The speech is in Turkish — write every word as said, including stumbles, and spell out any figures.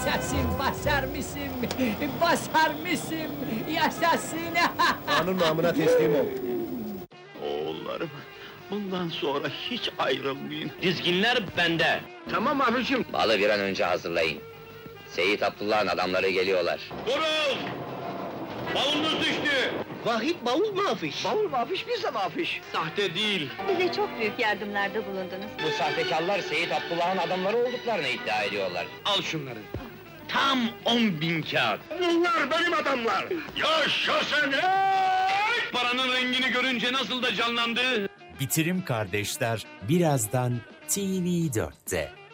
Yaşasın, başarmışım, başarmışım, yaşasın. Kanun namına teslim ol. Oğullarım, bundan sonra hiç ayrılmayın. Dizginler bende. Tamam abicim. Balı bir an önce hazırlayın. Seyit Abdullah'ın adamları geliyorlar. Durun! Bavulunuz düştü! Vahit bavul mu afiş? Bavul mu afiş, bize mi afiş? Sahte değil. Bize çok büyük yardımlarda bulundunuz. Bu sahtekarlar Seyit Abdullah'ın adamları olduklarını iddia ediyorlar. Al şunları. Tam on bin kağıt. Bunlar benim adamlar! Yaşasın! Hey! Paranın rengini görünce nasıl da canlandı? Bitirim Kardeşler birazdan T V dörtte.